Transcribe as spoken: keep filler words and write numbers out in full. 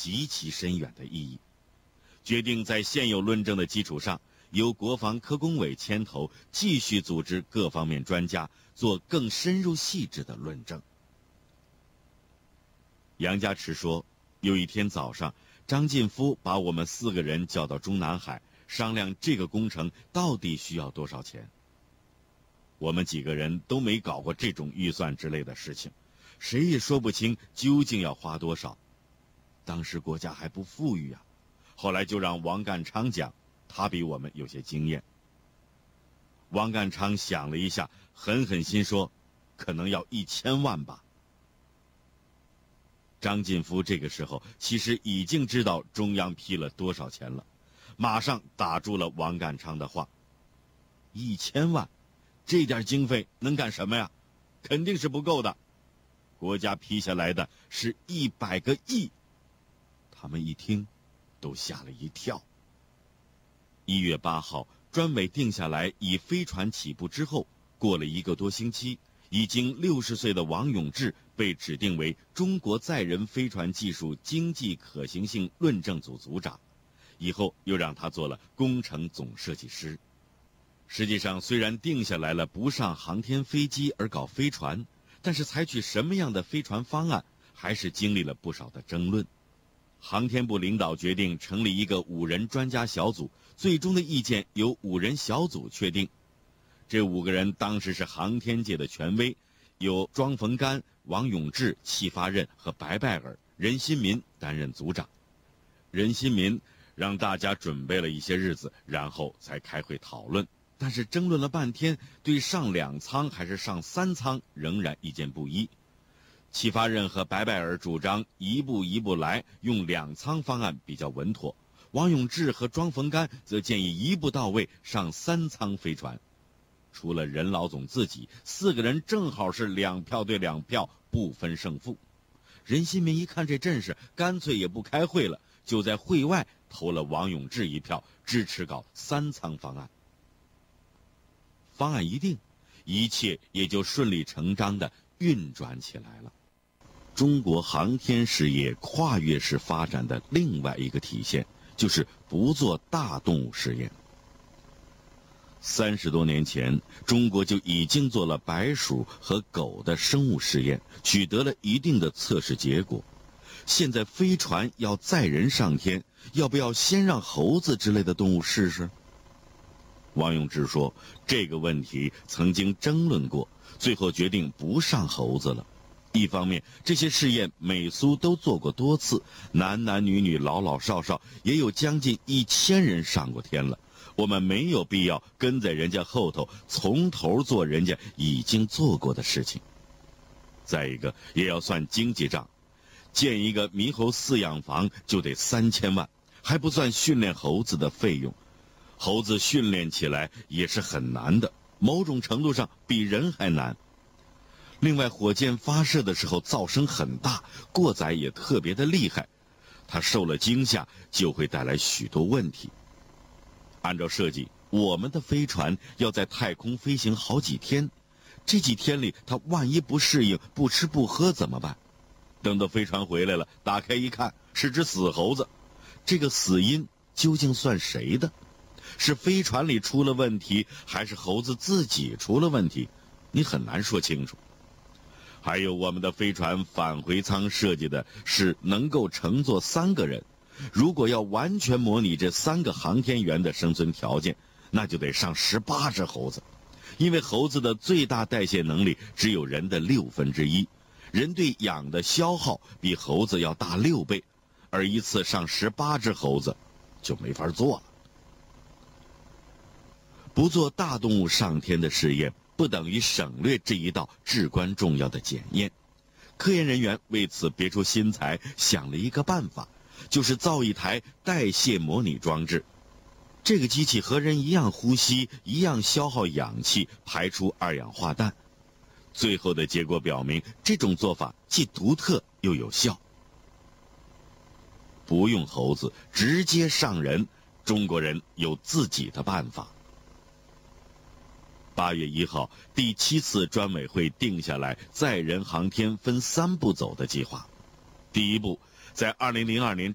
极其深远的意义。决定在现有论证的基础上，由国防科工委牵头，继续组织各方面专家做更深入细致的论证。杨家池说，有一天早上，张晋夫把我们四个人叫到中南海，商量这个工程到底需要多少钱。我们几个人都没搞过这种预算之类的事情，谁也说不清究竟要花多少。当时国家还不富裕啊。后来就让王干昌讲，他比我们有些经验。王干昌想了一下，狠狠心说，可能要一千万吧。张晋夫这个时候其实已经知道中央批了多少钱了，马上打住了王干昌的话。一千万，这点经费能干什么呀？肯定是不够的。国家批下来的是一百个亿。他们一听都吓了一跳。一月八号，专委定下来，以飞船起步之后，过了一个多星期，已经六十岁的王永志被指定为中国载人飞船技术经济可行性论证组组长，以后又让他做了工程总设计师。实际上，虽然定下来了不上航天飞机而搞飞船，但是采取什么样的飞船方案，还是经历了不少的争论。航天部领导决定成立一个五人专家小组，最终的意见由五人小组确定。这五个人当时是航天界的权威，有庄逢干、王永志、戚发轫和白拜尔、任新民担任组长。任新民让大家准备了一些日子，然后才开会讨论，但是争论了半天，对上两舱还是上三舱仍然意见不一。戚发轫和白拜尔主张一步一步来，用两舱方案比较稳妥。王永志和庄逢干则建议一步到位，上三舱飞船。除了任老总自己，四个人正好是两票对两票，不分胜负。任新民一看这阵势，干脆也不开会了，就在会外投了王永志一票，支持搞三舱方案。方案一定，一切也就顺理成章地运转起来了。中国航天事业跨越式发展的另外一个体现，就是不做大动物实验。三十多年前，中国就已经做了白鼠和狗的生物试验，取得了一定的测试结果。现在飞船要载人上天，要不要先让猴子之类的动物试试？王永志说，这个问题曾经争论过，最后决定不上猴子了。一方面，这些试验美苏都做过多次，男男女女老老少少也有将近一千人上过天了，我们没有必要跟在人家后头从头做人家已经做过的事情。再一个，也要算经济账，建一个猕猴饲养房就得三千万，还不算训练猴子的费用。猴子训练起来也是很难的，某种程度上比人还难。另外，火箭发射的时候噪声很大，过载也特别的厉害，它受了惊吓就会带来许多问题。按照设计，我们的飞船要在太空飞行好几天，这几天里它万一不适应，不吃不喝怎么办？等到飞船回来了，打开一看，是只死猴子，这个死因究竟算谁的？是飞船里出了问题，还是猴子自己出了问题？你很难说清楚。还有，我们的飞船返回舱设计的是能够乘坐三个人，如果要完全模拟这三个航天员的生存条件，那就得上十八只猴子，因为猴子的最大代谢能力只有人的六分之一，人对氧的消耗比猴子要大六倍，而一次上十八只猴子就没法做了。不做大动物上天的试验，不等于省略这一道至关重要的检验。科研人员为此别出心裁，想了一个办法，就是造一台代谢模拟装置。这个机器和人一样呼吸，一样消耗氧气，排出二氧化氮。最后的结果表明，这种做法既独特又有效。不用猴子，直接上人，中国人有自己的办法。八月一号，第七次专委会定下来载人航天分三步走的计划。第一步，在二零零二年